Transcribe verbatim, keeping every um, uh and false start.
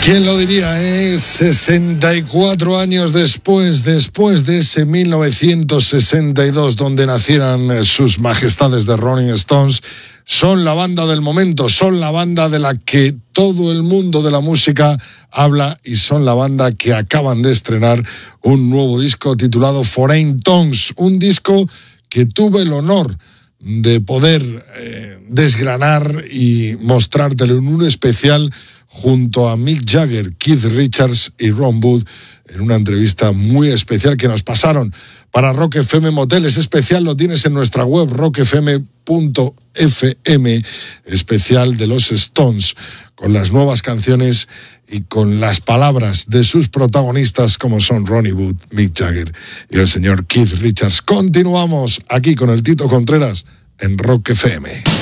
¿Quién lo diría, eh? sesenta y cuatro años después, después de ese mil novecientos sesenta y dos, donde nacieran sus majestades de Rolling Stones, son la banda del momento, son la banda de la que todo el mundo de la música habla y son la banda que acaban de estrenar un nuevo disco titulado Foreign Tongues, un disco que tuve el honor de poder eh, desgranar y mostrártelo en un especial junto a Mick Jagger, Keith Richards y Ron Wood, en una entrevista muy especial que nos pasaron para Rock F M Motel. Ese especial lo tienes en nuestra web, rock f m punto f m, especial de los Stones, con las nuevas canciones y con las palabras de sus protagonistas como son Ronnie Wood, Mick Jagger y el señor Keith Richards. Continuamos aquí con el Tito Contreras en Rock F M.